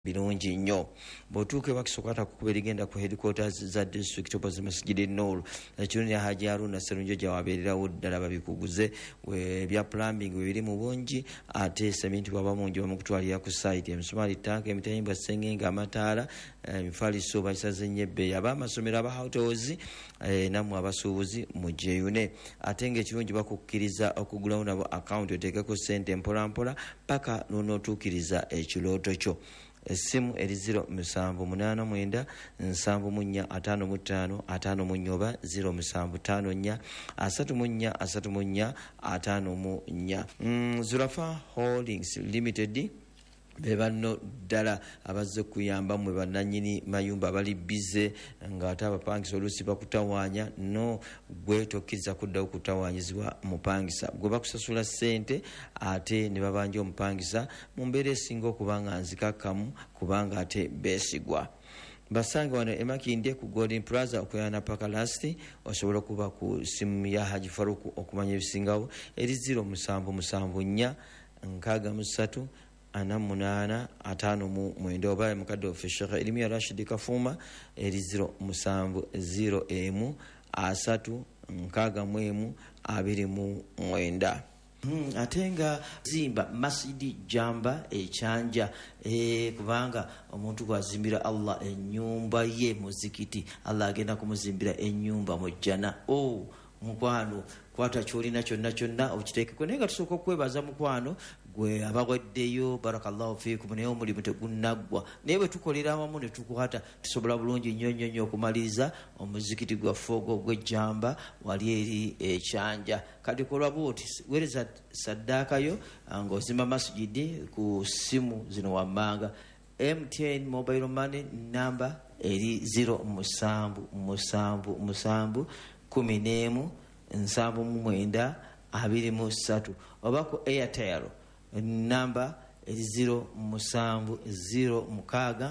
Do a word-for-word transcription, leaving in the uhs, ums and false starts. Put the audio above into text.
birungi nnyo. Bw'otuuka bakisokata kukuba erigenda ku headquarters za district opposite Masjid Noor ekirungi Haji Haruna Sserunjoja gyawabeererawo ddala babikuguze ebya plumbing biri mu bungi ate cement bwaba mungi bamukutwalira ku site emisumaali tanka emitayimbwa ssengenga amataala emifaliso bayisaze nnyo ebbeeyi ab'amasomero aba hotels nammwe abasuubuzi mujeyune ate ng'ekirungi bakukkiriza okugulawo nabo account oteekeko ssente mpolampola paka n'onootuukiriza ekirooto kyo. Esimu eri zero musanvu munaana mwenda nsanvu mu nnya ataano mu ttaano ataano mu nnya oba zero musanvu ttaano nnya asatu mu nnya asatu mu nnya ataano mu nnya. Zulafa Holdings Limited be banno ddala abazze kuyamba mwe bannannyini mayumba abali bize ng'ate abapangisa oluusi bakutawaanya no gwe tokkiriza kuddawo kutawaanyizibwa mupangisa gwe bakusasula ssente ate ne babanja omupangisa mu mbeera esinga okuba nga nzikakkamu kubanga ate beesigwa. Basange wano emakinde ku Golden Plaza okuyana paka lasti osobola okuba ku simu ya Haji Faruku okumanya ebisingawo eri zero musanvu musanvu nnya nkaaga mu ssatu ana munana atano mu mwenda oba mukadde ofe Sheikh Elimia Rashid Kafuma eri zero musanvu zero emu asatu nkaaga mu emu abiri mu mwenda. Hmm, atenga zimba masjidi jamba ekyanja e, kubanga omuntu gwazimbira Allah ennyumba ye muzikiti Allah agenda kumuzimbira ennyumba mu jjana. Oh mukwano kwata kyolina kyonna kyonna okiteekeko naye nga tusooka okwebaza mukwano gwe abagwaddeyo barakallahu fiikum naye omulimu tegunnaggwa naye bwe tukolera awamu ne tukwata tusobola bulungi nnyo nnyo nnyo okumaliza omuzikiti gwaffe ogwo gw'ejjamba wali eri ekyanja kati kolwa bwoti weereza saddaakayo ng'ozimba masjidi ku simu zino wammanga M T N mobile money number eri zero musanvu musanvu musanvu kumi n'emu nsanvu mu mwenda abiri mu ssatu oba ku Airtel namba eri zero musanvu zero mukaaga